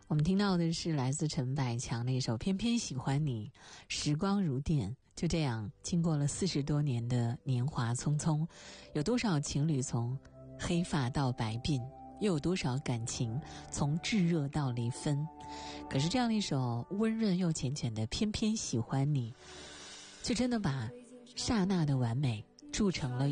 我们听到的是来自陈百强的一首《偏偏喜欢你》，时光如电，就这样经过了40多年的年华匆匆，有多少情侣从黑发到白鬓，又有多少感情从炙热到离分。可是这样的一首温润又浅浅的《偏偏喜欢你》，却真的把刹那的完美铸成了